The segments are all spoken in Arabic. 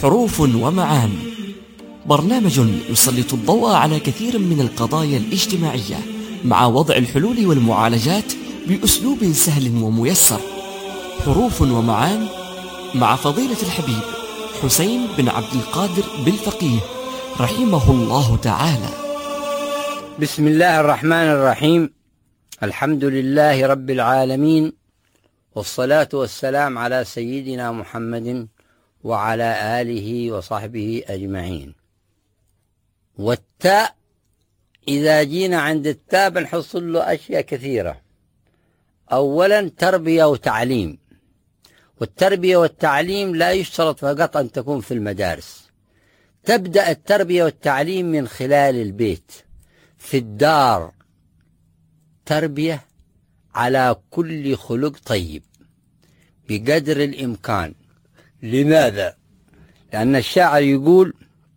حروف ومعان، برنامج يسلط الضوء على كثير من القضايا الاجتماعية مع وضع الحلول والمعالجات بأسلوب سهل وميسر. حروف ومعان مع فضيلة الحبيب حسين بن عبد القادر بالفقيه رحمه الله تعالى. بسم الله الرحمن الرحيم. الحمد لله رب العالمين، والصلاة والسلام على سيدنا محمد وعلى آله وصحبه أجمعين. والتاء، إذا جينا عند التاء بنحصل له أشياء كثيرة. أولا تربية وتعليم، والتربية والتعليم لا يشترط فقط أن تكون في المدارس. تبدأ التربية والتعليم من خلال البيت، في الدار، تربية على كل خلق طيب بقدر الإمكان. لماذا؟ لأن الشاعر يقول: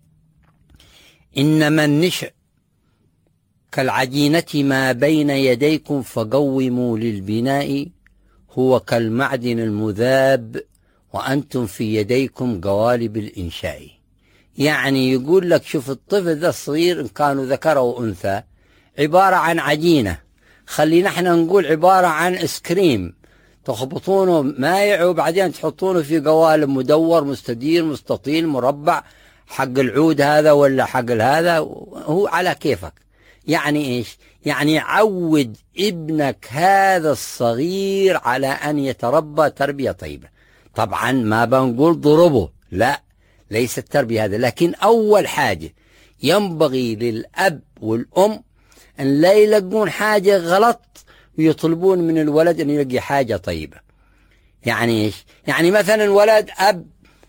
إنما النشأ كالعجينة ما بين يديكم فقوموا للبناء، هو كالمعدن المذاب وأنتم في يديكم قوالب الإنشاء. يعني يقول لك شوف الطفل ذا الصغير إن كانوا ذكر أو أنثى عبارة عن عجينة، خلينا احنا نقول عبارة عن اسكريم، تخبطونه مايع وبعدين تحطونه في قوالب، مدور، مستدير، مستطيل، مربع، حق العود هذا ولا حق هذا، هو على كيفك. يعني ايش؟ يعني عود ابنك هذا الصغير على ان يتربى تربية طيبة. طبعا ما بنقول ضربه، لا، ليس التربية هذا، لكن اول حاجة ينبغي للاب والام ان لا يلقون حاجة غلط ويطلبون من الولد ان يلقي حاجة طيبة. يعني ايش؟ يعني مثلا ولد اب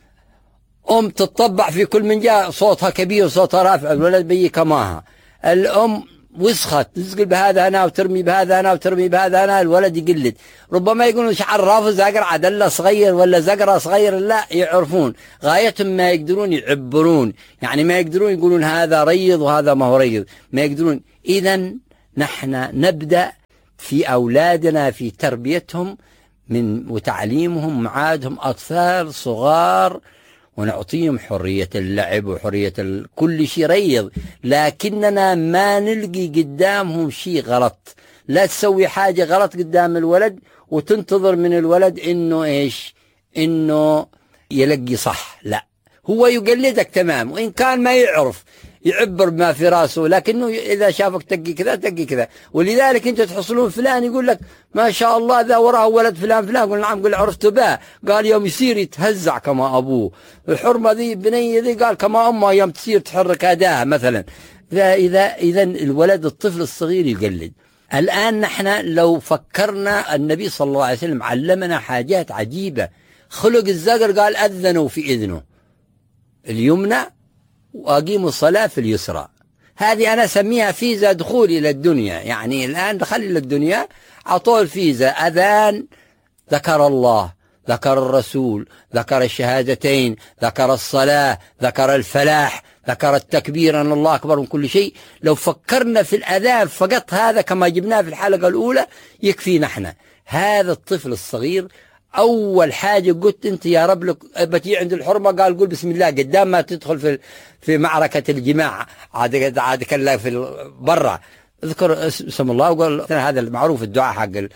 ام تتطبع في كل من جاء، صوتها كبير صوتها رافع، الولد بيجي كماها. الام وسخت تسقل بهذا هنا وترمي بهذا هنا وترمي بهذا هنا، الولد يقلد. ربما يقولون شعر رافض زقر عدله صغير ولا زقره صغير، لا يعرفون غايتهم ما يقدرون يعبرون، يعني ما يقدرون يقولون هذا ريض وهذا ما هو ريض، ما يقدرون. اذا نحن نبدأ في أولادنا في تربيتهم وتعليمهم معادهم أطفال صغار، ونعطيهم حرية اللعب وحرية كل شيء ريض، لكننا ما نلقي قدامهم شيء غلط. لا تسوي حاجة غلط قدام الولد وتنتظر من الولد إنه إيش؟ إنه يلقي صح، لا، هو يقلدك تمام، وإن كان ما يعرف يعبر ما في راسه، لكنه إذا شافك تقي كذا تقي كذا. ولذلك أنت تحصلون فلان يقول لك ما شاء الله ذا وراه ولد فلان فلان، قل نعم، قل عرفت به، قال يوم يصير يتهزع كما أبوه، الحرمة ذي بنية ذي قال كما أمه يوم تصير تحرك أداها مثلا. إذا الولد الطفل الصغير يقلد. الآن نحن لو فكرنا، النبي صلى الله عليه وسلم علمنا حاجات عجيبة. خلق الزقر قال أذنوا في إذنه اليمنى وأقيموا الصلاة في اليسرى. هذه أنا أسميها فيزا دخول إلى الدنيا. يعني الآن دخل إلى الدنيا أعطوه الفيزا، أذان، ذكر الله، ذكر الرسول، ذكر الشهادتين، ذكر الصلاة، ذكر الفلاح، ذكر التكبير أن الله أكبر من كل شيء. لو فكرنا في الأذان فقط هذا كما جبناه في الحلقة الأولى يكفي. نحن هذا الطفل الصغير أول حاجة قلت أنت يا رب لك بتي عند الحرمة، قال قول بسم الله قدام ما تدخل في معركة الجماع، عاد كلا في برا اذكر اسم الله وقال هذا المعروف الدعاء حق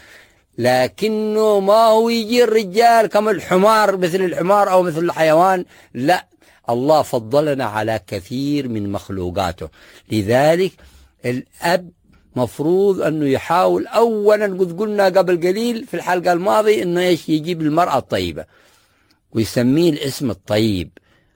لكنه ما هو يجي الرجال كما الحمار، مثل الحمار أو مثل الحيوان، لا، الله فضلنا على كثير من مخلوقاته. لذلك الأب مفروض أنه يحاول أولا، قلنا قبل قليل في الحلقة الماضية أنه إيش؟ يجيب المرأة الطيبة ويسميه الاسم الطيب،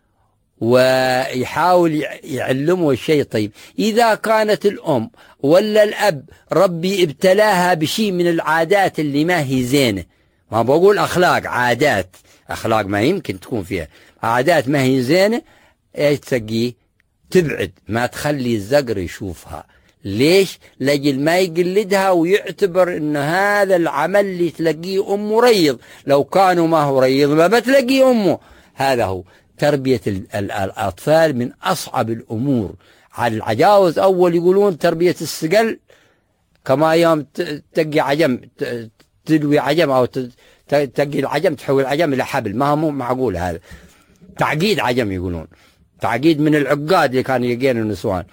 ويحاول يعلمه الشيء الطيب. إذا كانت الأم ولا الأب ربي ابتلاها بشيء من العادات اللي ما هي زينة، ما بقول أخلاق، عادات، أخلاق ما يمكن تكون فيها، عادات ما هي زينة، إيش تسقيه؟ تبعد، ما تخلي الزقر يشوفها. ليش؟ لأجل ما يقلدها ويعتبر إن هذا العمل اللي تلاقيه أمه ريض، لو كانوا ما هو ريض ما بتلاقيه أمه. هذا هو تربية الأطفال، من أصعب الأمور على العجاوز. أول يقولون تربية السقل، كما يوم تقي عجم، تدوي عجم أو تقي العجم، تحول العجم إلى حبل، ما هو معقول هذا. تعقيد عجم يقولون، تعقيد من العقاد اللي كانوا يجين النسوان.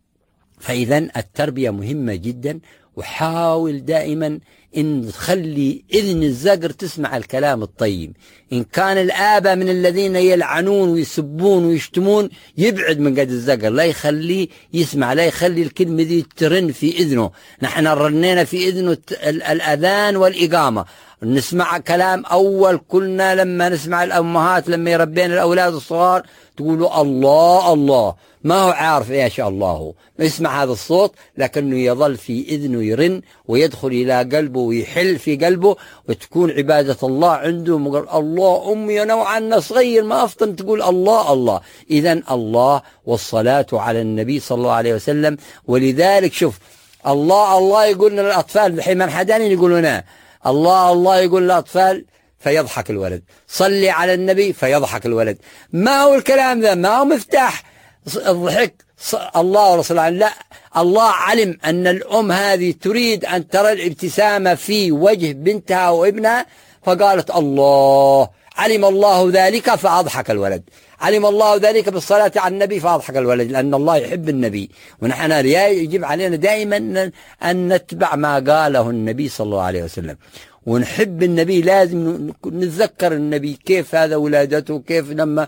فإذا التربية مهمة جدا، وحاول دائما إن تخلي إذن الزقر تسمع الكلام الطيب. إن كان الآباء من الذين يلعنون ويسبون ويشتمون، يبعد من قد الزقر، لا يخليه يسمع، لا يخلي الكلمة دي ترن في إذنه. نحن رنينا في إذنه الأذان والإقامة، نسمع كلام أول. كلنا لما نسمع الأمهات لما يربين الأولاد الصغار تقولوا الله الله، ما هو عارف إيش الله هو، يسمع هذا الصوت لكنه يظل في إذنه يرن ويدخل إلى قلبه ويحل في قلبه، وتكون عبادة الله عنده. الله أمي نوعا صغير ما أفطن تقول الله الله. إذن الله والصلاة على النبي صلى الله عليه وسلم. ولذلك شوف الله الله يقول للأطفال الحين من حدانين يقولون الله الله يقول للأطفال فيضحك الولد، صلي على النبي فيضحك الولد. ما هو الكلام ذا؟ ما هو مفتاح الضحك الله ورسوله. لا، الله علم أن الأم هذه تريد أن ترى الابتسامة في وجه بنتها وابنها، فقالت الله، علم الله ذلك فأضحك الولد، علم الله ذلك بالصلاة على النبي فأضحك الولد، لأن الله يحب النبي. ونحن يجب علينا دائما أن نتبع ما قاله النبي صلى الله عليه وسلم، ونحب النبي. لازم نتذكر النبي كيف هذا ولادته، كيف لما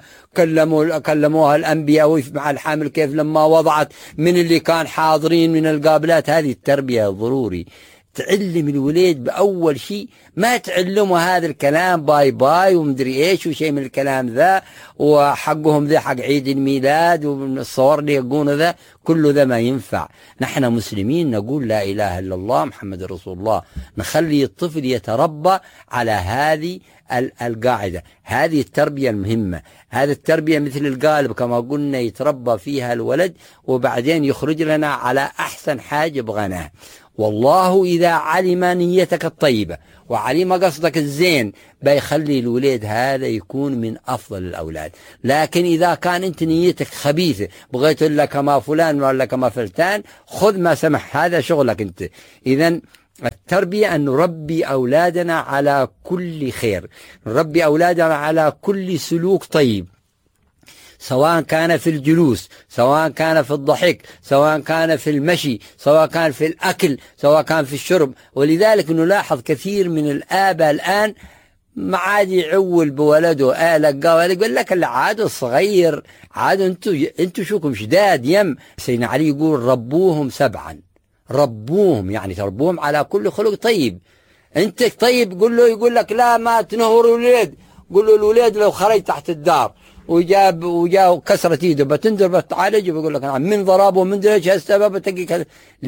كلموها الأنبياء مع الحامل، كيف لما وضعت، من اللي كان حاضرين من القابلات. هذه التربية ضروري. تعلم الولاد بأول شيء، ما تعلموا هذا الكلام باي باي ومدري ايش وشيء من الكلام ذا، وحقهم ذا حق عيد الميلاد والصور اللي يقولون ذا، كله ذا ما ينفع. نحن مسلمين نقول لا إله إلا الله محمد رسول الله. نخلي الطفل يتربى على هذه القاعدة، هذه التربية المهمة. هذه التربية مثل القالب كما قلنا يتربى فيها الولد، وبعدين يخرج لنا على أحسن حاجة بغناه. والله إذا علم نيتك الطيبة وعلم قصدك الزين بيخلي الولاد هذا يكون من أفضل الأولاد. لكن إذا كان أنت نيتك خبيثة، بغيت إلا كما فلان ولا كما فلتان، خذ ما سمح، هذا شغلك أنت. إذن التربية أن نربي أولادنا على كل خير، نربي أولادنا على كل سلوك طيب، سواء كان في الجلوس، سواء كان في الضحك، سواء كان في المشي، سواء كان في الأكل، سواء كان في الشرب. ولذلك نلاحظ كثير من الآباء الآن ما عاد يعول بولده، لقاه يقول لك العاد الصغير، عاد انتوا شوكم شداد يم. سيدنا علي يقول ربوهم 7، ربوهم يعني تربوهم على كل خلق طيب. انت طيب قل له، يقول لك لا ما تنهر الولاد، قل له الولاد لو خرج تحت الدار وجاء كسرت ايده بتنزل بتعالج، بيقول لك نعم من ضربه ومن ايش السبب تجي كذا.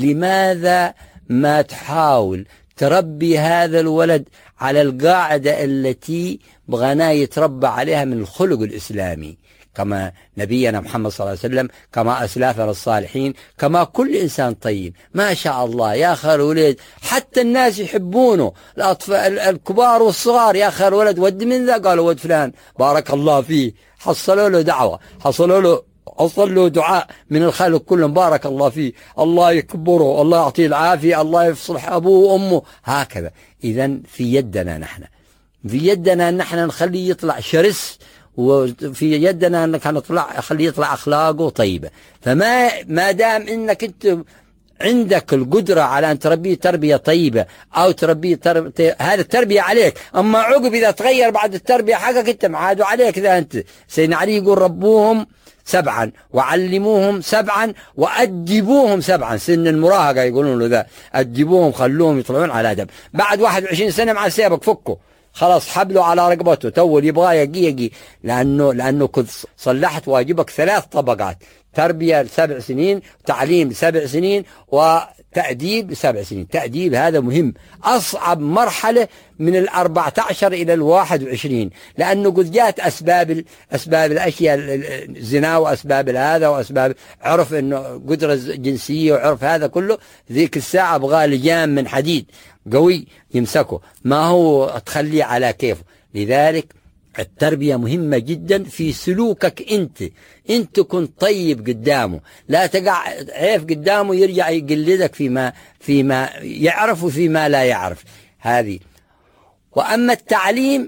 لماذا ما تحاول تربي هذا الولد على القاعدة التي بغناه يتربى عليها من الخلق الإسلامي، كما نبينا محمد صلى الله عليه وسلم، كما أسلافنا الصالحين، كما كل إنسان طيب. ما شاء الله يا خير ولد، حتى الناس يحبونه، الأطفال الكبار والصغار. يا خير ولد، ود من ذا، قالوا ود فلان بارك الله فيه، حصلوا له دعوة، حصلوا له أصل له دعاء من الخلق كلهم، بارك الله فيه، الله يكبره، الله يعطيه العافية، الله يصلح أبوه وأمه، هكذا. إذن في يدنا نحن، في يدنا أن نحن نخليه يطلع شرس، وفي يدنا أنك خليه يطلع أخلاقه طيبة. فما دام أنك أنت عندك القدرة على أن تربيه تربية طيبة أو تربيه هذا التربية عليك. أما عقب إذا تغير بعد التربية حقك أنت معادوا عليك إذا أنت. سيدنا علي يقول ربوهم 7 وعلموهم 7 وأدبوهم 7. سن المراهقة يقولون له ذا، أدبوهم خلوهم يطلعون على أدب. بعد 21 سنة مع سيبك فكه خلاص، حبله على رقبته، تول يبغى يقي لأنه كنت صلحت واجبك 3 طبقات: تربية 7 سنين، تعليم 7 سنين، وتأديب 7 سنين. تأديب هذا مهم، أصعب مرحلة من 14 إلى 21، لأنه قد جاءت أسباب الأشياء، الزنا وأسباب هذا وأسباب عرف إنه قدرة جنسية وعرف هذا كله. ذيك الساعة أبغى لجام من حديد قوي يمسكه، ما هو تخليه على كيفه. لذلك التربية مهمة جدا في سلوكك انت كنت طيب قدامه، لا تقع عيف قدامه يرجع يقلدك فيما يعرف وفيما لا يعرف. هذه. وأما التعليم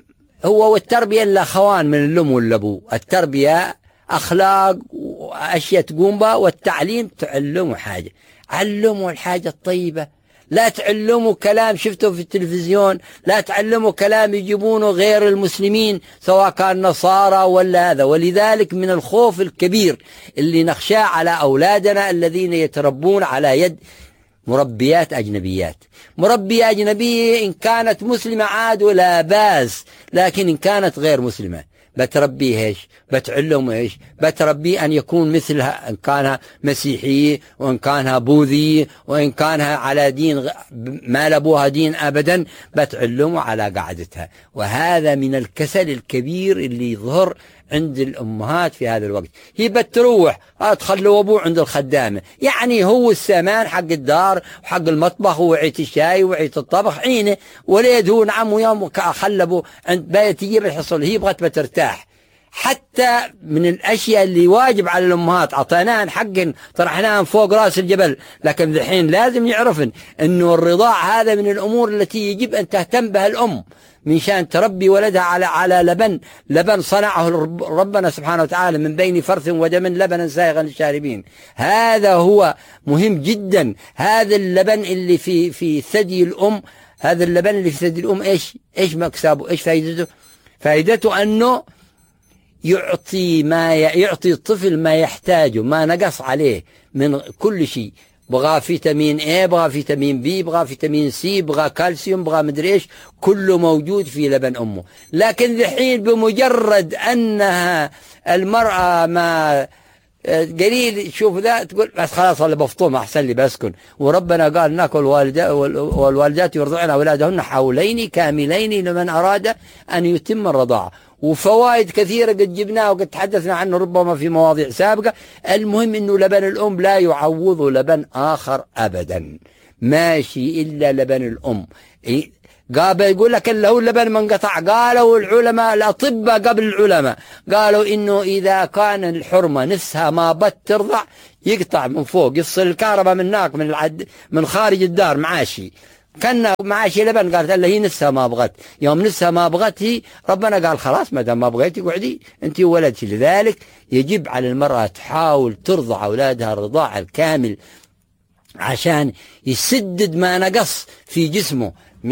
هو والتربية إلا خوان من الأم والأبو. التربية أخلاق وأشياء تقوم بها، والتعليم تعلموا حاجة، علموا الحاجة الطيبة، لا تعلموا كلام شفته في التلفزيون، لا تعلموا كلام يجيبونه غير المسلمين سواء كان نصارى ولا هذا. ولذلك من الخوف الكبير اللي نخشاه على أولادنا الذين يتربون على يد مربيات أجنبيات. مربية أجنبية إن كانت مسلمة عاد ولا باس، لكن إن كانت غير مسلمة بتربيه إيش؟ بتعلم إيش؟ بتربيه أن يكون مثلها، إن كانها مسيحي وإن كانها بوذي وإن كانها على دين ما لبوها دين أبدا، بتعلمه على قاعدتها. وهذا من الكسل الكبير اللي يظهر عند الأمهات في هذا الوقت. هي بتروح تخلوا أبوه عند الخدامة، يعني هو السامان حق الدار وحق المطبخ ووعية الشاي ووعية الطبخ عينه، وليد هو نعم ويوم خلبه عند بيت تجيب الحصول. هي بغت بترتاح. حتى من الأشياء اللي واجب على الأمهات عطيناهن حقن طرحناهن فوق رأس الجبل، لكن الحين لازم يعرفن أنه الرضاع هذا من الأمور التي يجب أن تهتم بها الأم من شان تربي ولدها على لبن صنعه ربنا سبحانه وتعالى من بين فرث ودم لبنا سائغا للشاربين. هذا هو مهم جدا. هذا اللبن اللي في ثدي الأم، هذا اللبن اللي في ثدي الأم إيش مكسبه؟ إيش فائدته؟ فائدته أنه يعطي الطفل ما يحتاجه، ما نقص عليه من كل شيء. بغى فيتامين A، بغى فيتامين B، بغى فيتامين C، بغى كالسيوم، بغى مدري ايش، كله موجود في لبن أمه. لكن الحين بمجرد أنها المرأة ما قليل تشوف ذا تقول بس خلاص اللي بفطوم أحسن لي بسكن. وربنا قال ناكل والوالدات يرضعن أولادهن حولين كاملين لمن أراد أن يتم الرضاعة. وفوائد كثيرة قد جبناها وقد تحدثنا عنه ربما في مواضيع سابقة. المهم أنه لبن الأم لا يعوض لبن آخر أبدا، ماشي إلا لبن الأم. قابل يقول لك اللي هو اللبن منقطع. قالوا العلماء الأطباء قبل العلماء قالوا إنه إذا كان الحرمة نفسها ما بترضع يقطع من فوق، يفصل الكهرباء من هناك من خارج الدار معاشي. كان معاشي لبن، قالت اللي هي نفسها ما بغت. يوم نفسها ما بغت هي ربنا قال خلاص ما دام ما بغيتي قعدي انت وولدك. لذلك يجب على المرأة تحاول ترضع أولادها الرضاعة الكامل عشان يسدد ما نقص في جسمه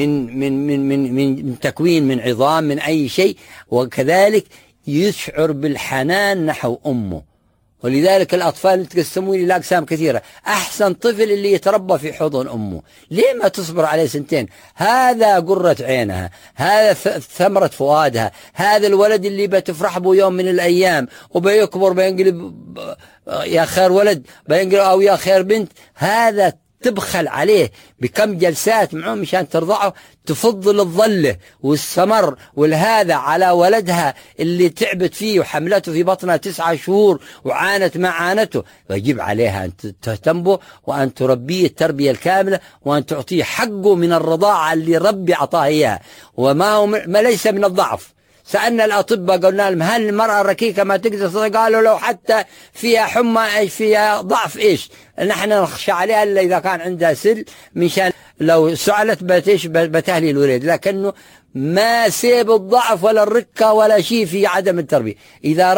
من تكوين، من عظام، من أي شيء، وكذلك يشعر بالحنان نحو أمه. ولذلك الأطفال تقسمون إلى أقسام كثيرة. أحسن طفل اللي يتربى في حضن أمه. ليه ما تصبر عليه سنتين؟ هذا قرة عينها، هذا ثمرة فؤادها، هذا الولد اللي بتفرح به يوم من الأيام وبيكبر بينقلب يا خير ولد بينقلب أو يا خير بنت. هذا تبخل عليه بكم جلسات معه مشان ترضعه، تفضل الظله والسمر والهذا على ولدها اللي تعبت فيه وحملته في بطنها 9 شهور وعانت ما عانته. ويجب عليها أن تهتم به وأن تربيه التربية الكاملة وأن تعطيه حقه من الرضاعة اللي ربي أعطاه إياه، ما ليس من الضعف. سألنا الأطباء قلنا لهم هل المرأة الركيكة ما تقدر تصدق؟ قالوا لو حتى فيها حمى فيها ضعف إيش نحن نخشى عليها إلا إذا كان عندها سل منشان لو سعلت بتهلي الولد، لكنه ما سيب الضعف ولا الركة ولا شيء في عدم التربية إذا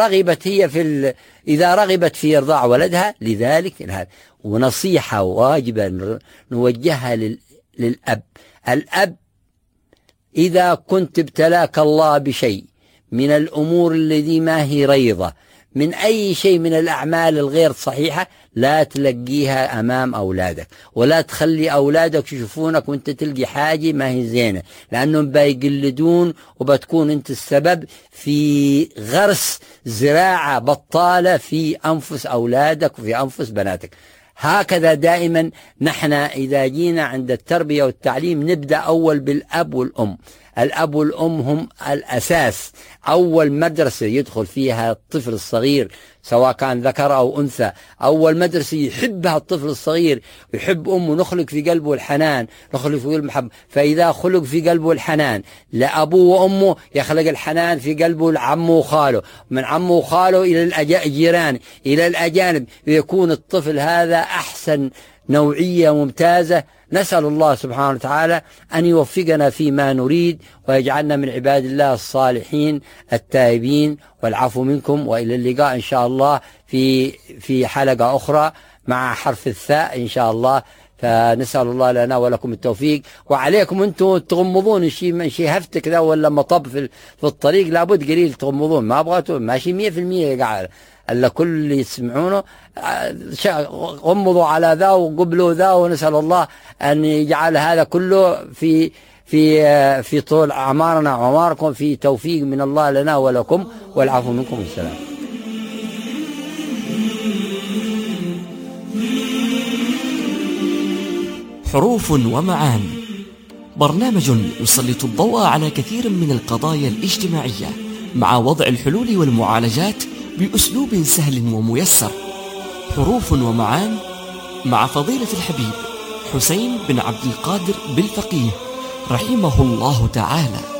رغبت في إرضاع ولدها. لذلك ونصيحة واجبة نوجهها للأب. الأب إذا كنت ابتلاك الله بشيء من الأمور الذي ما هي ريضة، من أي شيء من الأعمال الغير صحيحة، لا تلقيها أمام أولادك، ولا تخلي أولادك يشوفونك وانت تلقي حاجة ما هي زينة، لأنهم بيقلدون وبتكون انت السبب في غرس زراعة بطالة في أنفس أولادك وفي أنفس بناتك. هكذا دائما نحن إذا جينا عند التربية والتعليم نبدأ أول بالأب والأم. الأب والأم هم الأساس، أول مدرسة يدخل فيها الطفل الصغير سواء كان ذكر أو أنثى، أول مدرسة يحبها الطفل الصغير، يحب أمه، نخلق في قلبه الحنان، نخلق في قلبه المحبة. فإذا خلق في قلبه الحنان لأبوه وأمه يخلق الحنان في قلبه لعمه وخاله، من عمه وخاله إلى الجيران إلى الأجانب، ويكون الطفل هذا أحسن نوعية ممتازة. نسأل الله سبحانه وتعالى أن يوفقنا فيما نريد ويجعلنا من عباد الله الصالحين التائبين، والعفو منكم. وإلى اللقاء إن شاء الله في حلقة أخرى مع حرف الثاء إن شاء الله. فنسأل الله لنا ولكم التوفيق، وعليكم أنتم تغمضون شيء هفتك كذا ولا مطب في الطريق، لابد قليل تغمضون، ما أبغى ماشي 100% قاعد الا كل اللي يسمعونه غمضوا على ذا وقبلوا ذا، ونسأل الله أن يجعل هذا كله في طول أعمارنا وأعماركم في توفيق من الله لنا ولكم، والعفو منكم والسلام. حروف ومعان، برنامج يسلط الضوء على كثير من القضايا الاجتماعية مع وضع الحلول والمعالجات بأسلوب سهل وميسر. حروف ومعان مع فضيلة الحبيب حسين بن عبد القادر بالفقيه رحمه الله تعالى.